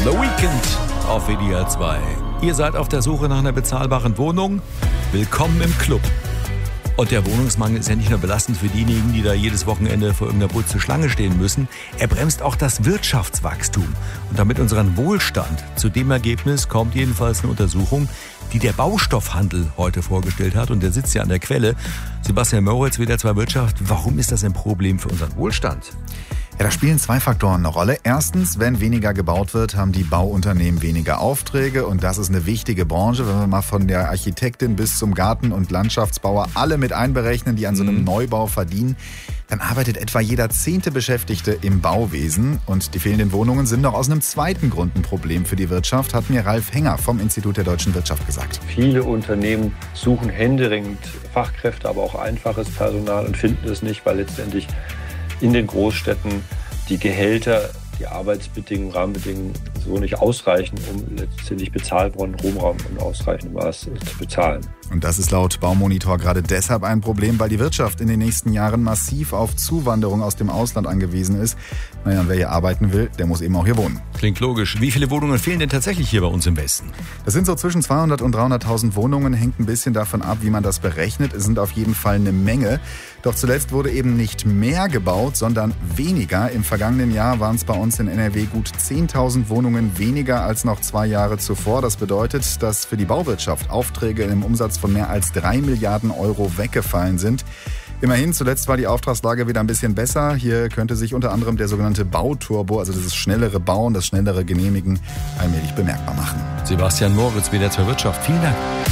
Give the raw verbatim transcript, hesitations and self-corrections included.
The Weeknd auf W D R zwei. Ihr seid auf der Suche nach einer bezahlbaren Wohnung? Willkommen im Club. Und der Wohnungsmangel ist ja nicht nur belastend für diejenigen, die da jedes Wochenende vor irgendeiner Butze Schlange stehen müssen. Er bremst auch das Wirtschaftswachstum. Und damit unseren Wohlstand. Zu dem Ergebnis kommt jedenfalls eine Untersuchung, die der Baustoffhandel heute vorgestellt hat. Und der sitzt ja an der Quelle. Sebastian Moritz, W D R zwei Wirtschaft. Warum ist das ein Problem für unseren Wohlstand? Ja, da spielen zwei Faktoren eine Rolle. Erstens, wenn weniger gebaut wird, haben die Bauunternehmen weniger Aufträge. Und das ist eine wichtige Branche, wenn wir mal von der Architektin bis zum Garten- und Landschaftsbauer alle mit einberechnen, die an so einem mhm. Neubau verdienen. Dann arbeitet etwa jeder zehnte Beschäftigte im Bauwesen. Und die fehlenden Wohnungen sind noch aus einem zweiten Grund ein Problem für die Wirtschaft, hat mir Ralf Henger vom Institut der deutschen Wirtschaft gesagt. Viele Unternehmen suchen händeringend Fachkräfte, aber auch einfaches Personal und finden es nicht, weil letztendlich in den Großstädten die Gehälter, die Arbeitsbedingungen, Rahmenbedingungen so nicht ausreichen, um letztendlich bezahlbaren Wohnraum in ausreichendem Maß zu bezahlen. Und das ist laut Baumonitor gerade deshalb ein Problem, weil die Wirtschaft in den nächsten Jahren massiv auf Zuwanderung aus dem Ausland angewiesen ist. Naja, und wer hier arbeiten will, der muss eben auch hier wohnen. Klingt logisch. Wie viele Wohnungen fehlen denn tatsächlich hier bei uns im Westen? Das sind so zwischen zweihundert und dreihunderttausend Wohnungen, hängt ein bisschen davon ab, wie man das berechnet. Es sind auf jeden Fall eine Menge. Doch zuletzt wurde eben nicht mehr gebaut, sondern weniger. Im vergangenen Jahr waren es bei uns in N R W gut zehntausend Wohnungen weniger als noch zwei Jahre zuvor. Das bedeutet, dass für die Bauwirtschaft Aufträge im Umsatz von mehr als drei Milliarden Euro weggefallen sind. Immerhin, zuletzt war die Auftragslage wieder ein bisschen besser. Hier könnte sich unter anderem der sogenannte Bauturbo, also das schnellere Bauen, das schnellere Genehmigen, allmählich bemerkbar machen. Sebastian Moritz, W D R zwei Wirtschaft. Vielen Dank.